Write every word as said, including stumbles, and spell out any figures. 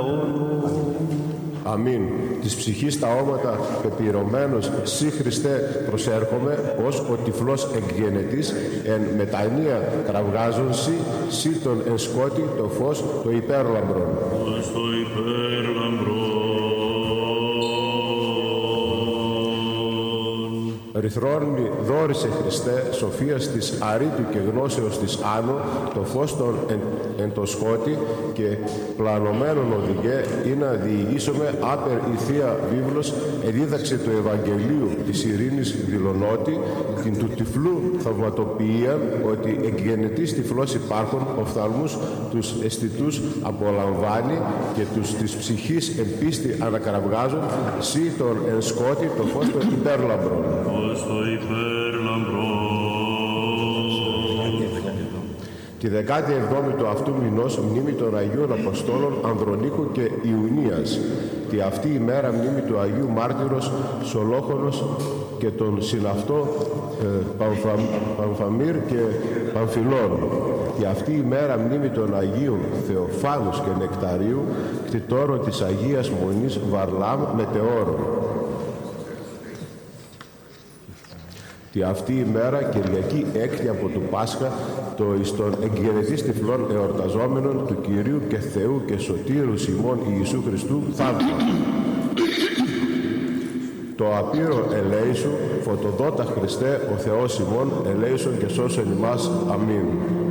Αμήν. Της ψυχής τα όματα πεπειρωμένος σύ Χριστέ προσέρχομαι, ως ο τυφλός εκγενετής εν μετανία κραυγάζονσι, σύ τον εν σκότη το φως το υπέρλαμπρον. Ως το υπέρλαμπρον. Ρηθρόνη δόρισε Χριστέ σοφίας της αρήτου και γνώσεως της άνω, το φως των εν, εν το σκότη και πλανωμένων οδηγέ ή να διηγήσουμε άπερ η Θεία Βίβλος εδίδαξε του Ευαγγελίου της ειρήνης δηλωνότη την του τυφλού θαυματοποιία ότι εκγενετής τυφλός υπάρχων οφθαλμούς τους αισθητούς απολαμβάνει και τους της ψυχής εν πίστη ανακραυγάζουν σύ τον εν σκότη το φως των υπέρλαμπρων. Στο υπέρλαμπρον. Τη δεκάτη εβδόμη του αυτού μηνός μνήμη των Αγίων Αποστόλων Ανδρονίκου και Ιουνίας. Τη αυτή ημέρα μνήμη του Αγίου Μάρτυρος Σολόχωνος και τον συναυτό ε, Παμφα, Παμφαμίρ και Παμφιλών. Τη αυτή ημέρα μνήμη των Αγίων Θεοφάνους και Νεκταρίου, κτητόρων της Αγίας Μονής Βαρλάμ Μετεώρων. Τη αυτή η μέρα, Κυριακή έκτη από του Πάσχα, το εις των εγγενετής τυφλών εορταζόμενων του Κυρίου και Θεού και Σωτήρου ημών Ιησού Χριστού θαύμα. Το απείρο ελέησου, φωτοδότα Χριστέ, ο Θεός ημών, ελέησον και σώσον ημάς. Αμήν.